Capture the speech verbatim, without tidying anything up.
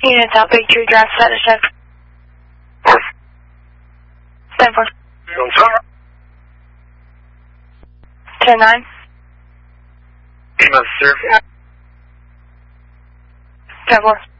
Unit South Big Tree Drive, status check. Stand for. ten nine. Amos, sir. Stand for.